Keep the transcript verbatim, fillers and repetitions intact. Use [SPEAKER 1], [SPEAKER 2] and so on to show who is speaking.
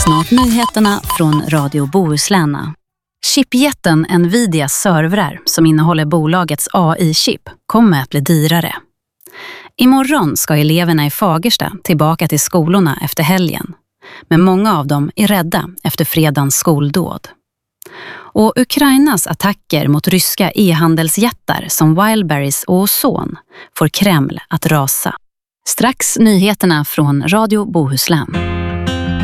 [SPEAKER 1] Snart nyheterna från Radio Bohuslän. Chipjätten Nvidias servrar som innehåller bolagets A I-chip kommer att bli dyrare. Imorgon ska eleverna i Fagersta tillbaka till skolorna efter helgen. Men många av dem är rädda efter fredagens skoldåd. Och Ukrainas attacker mot ryska e-handelsjättar som Wildberries och Ozon får Kreml att rasa. Strax nyheterna från Radio Bohuslän.